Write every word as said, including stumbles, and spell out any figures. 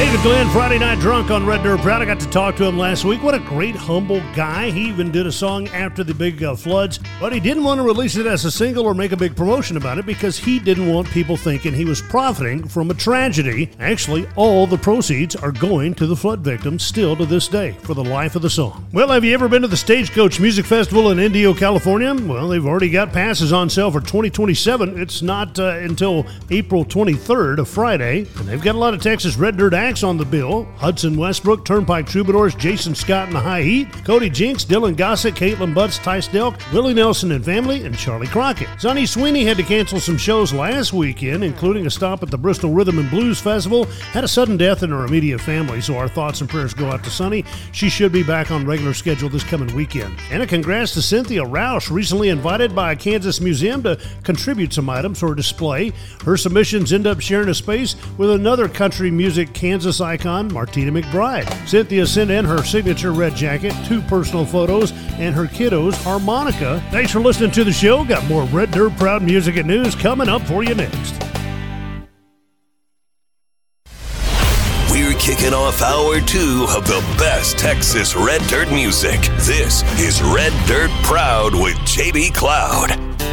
David Glenn, Friday Night Drunk on Red Dirt Proud. I got to talk to him last week. What a great, humble guy. He even did a song after the big uh, floods, but he didn't want to release it as a single or make a big promotion about it because he didn't want people thinking he was profiting from a tragedy. Actually, all the proceeds are going to the flood victims still to this day for the life of the song. Well, have you ever been to the Stagecoach Music Festival in Indio, California? Well, they've already got passes on sale for twenty twenty-seven. It's not uh, until April twenty-third, a Friday, and they've got a lot of Texas Red Dirt acts on the bill. Hudson Westbrook, Turnpike Troubadours, Jason Scott and the High Heat, Cody Jinks, Dylan Gossett, Caitlin Butts, Tice Delk, Willie Nelson and Family, and Charlie Crockett. Sonny Sweeney had to cancel some shows last weekend, including a stop at the Bristol Rhythm and Blues Festival. Had a sudden death in her immediate family, so our thoughts and prayers go out to Sonny. She should be back on regular schedule this coming weekend. And a congrats to Cynthia Roush, recently invited by a Kansas museum to contribute some items for a display. Her submissions end up sharing a space with another country music Kansas icon, Martina McBride. Cynthia sent in her signature red jacket, two personal photos, and her kiddo's harmonica. Thanks for listening to the show. Got more Red Dirt Proud music and news coming up for you next. We're kicking off hour two of the best Texas Red Dirt music. This is Red Dirt Proud with J B Cloud.